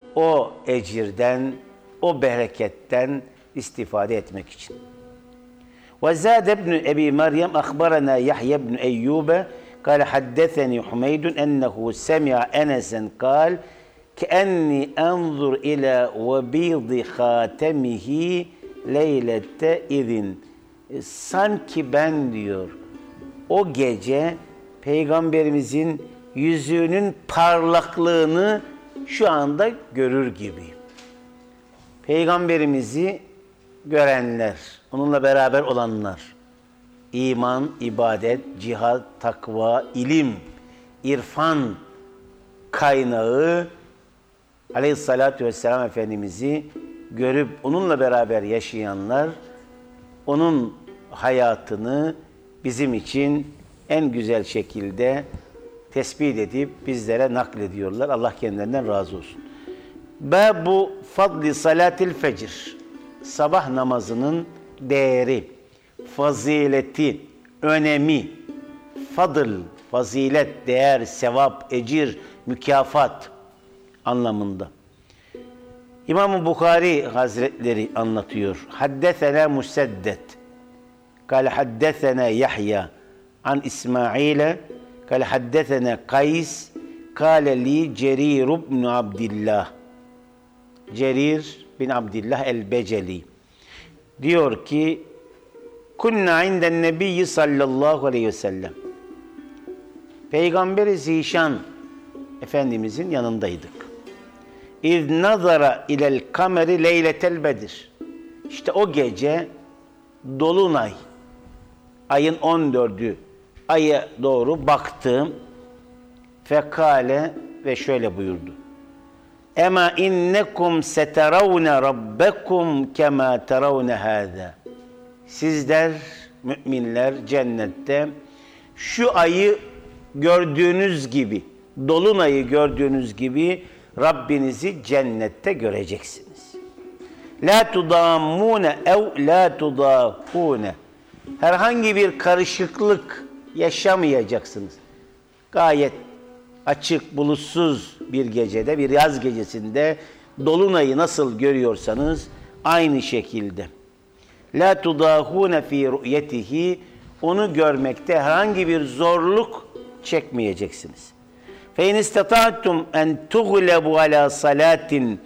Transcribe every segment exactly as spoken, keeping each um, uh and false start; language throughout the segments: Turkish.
o ecirden, o bereketten istifade etmek için. وزاد ابن أبي مريم أخبرنا يحيى بن أيوب قال حدثني حميد أنه سمع أنسا قال كأني أنظر إلى وبيض خاتمه ليلة إذن. Sanki ben diyor o gece Peygamberimizin yüzüğünün parlaklığını şu anda görür gibiyim. Peygamberimizi görenler, onunla beraber olanlar, iman, ibadet, cihad, takva, ilim, irfan kaynağı Aleyhissalatü vesselam Efendimiz'i görüp onunla beraber yaşayanlar, onun hayatını bizim için en güzel şekilde tespit edip bizlere naklediyorlar. Allah kendilerinden razı olsun. Bâbu fadli salatil fecr. Sabah namazının değeri, fazileti, önemi, fadıl, fazilet, değer, sevap, ecir, mükafat anlamında. İmam-ı Bukhari Hazretleri anlatıyor. Haddesena Museddet. Kâle haddesena Yahya an İsmail'e. Kâle haddesena Kays. Kâle li Cerir ibn Abdillah. Cerir bin Abdillah el-Beceli. Diyor ki kunna inden nebiyyi sallallahu aleyhi ve sellem. Peygamber-i Zişan Efendimizin yanındaydık. İz nazara ilel kameri leyletel bedir. İşte o gece dolunay, ayın on dördü aya doğru baktım. Fekale ve şöyle buyurdu. Ema innekum seteravne rabbekum kema teravne hâzâ. Sizler müminler cennette şu ayı gördüğünüz gibi, dolunayı gördüğünüz gibi Rabbinizi cennette göreceksiniz. La tudammune ev la tudahune. Herhangi bir karışıklık yaşamayacaksınız. Gayet açık, bulutsuz bir gecede, bir yaz gecesinde dolunayı nasıl görüyorsanız aynı şekilde. La tudahune fi ru'yetihi. Onu görmekte herhangi bir zorluk çekmeyeceksiniz. Fe in istata'tum en tuglebu ala salatin.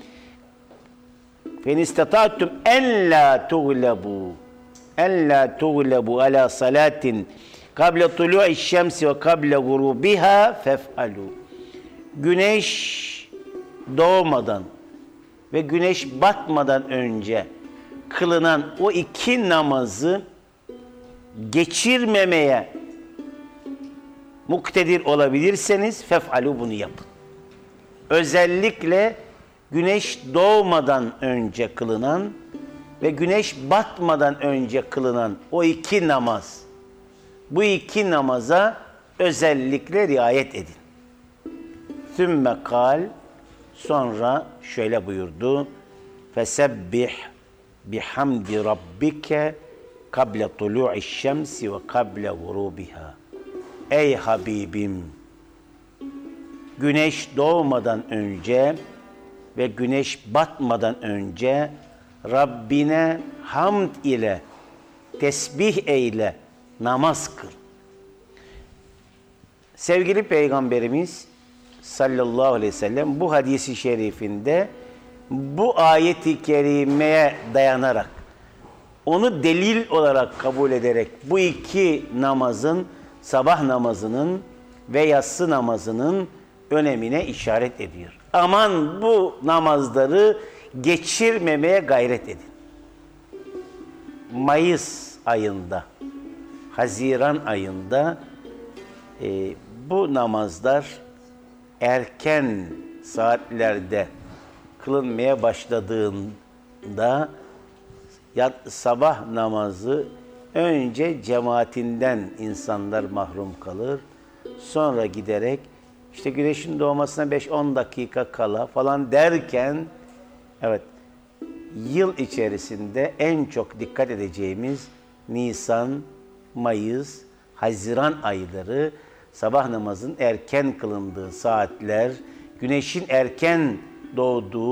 Fe in istata'tum en la tuglebu. En la tuglebu ala salatin. Kable tulu'i şemsi ve kable gurubiha fef'alu. Güneş doğmadan ve güneş batmadan önce kılınan o iki namazı geçirmemeye muktedir olabilirseniz fef'alu, bunu yapın. Özellikle güneş doğmadan önce kılınan ve güneş batmadan önce kılınan o iki namaz, bu iki namaza özellikle riayet edin. Sümme kal, sonra şöyle buyurdu. Fesebbih bihamdi rabbike kable tulu'i şemsi ve kable gurubiha. Ey Habibim, güneş doğmadan önce ve güneş batmadan önce Rabbine hamd ile tesbih eyle, namaz kıl. Sevgili Peygamberimiz sallallahu aleyhi ve sellem bu hadisi şerifinde bu ayeti kerimeye dayanarak, onu delil olarak kabul ederek bu iki namazın, sabah namazının ve yatsı namazının önemine işaret ediyor. Aman bu namazları geçirmemeye gayret edin. Mayıs ayında, Haziran ayında e, bu namazlar erken saatlerde kılınmaya başladığında ya, sabah namazı önce cemaatinden insanlar mahrum kalır. Sonra giderek işte güneşin doğmasına beş on dakika kala falan derken, evet, yıl içerisinde en çok dikkat edeceğimiz Nisan, Mayıs, Haziran ayları, sabah namazın erken kılındığı saatler, güneşin erken doğduğu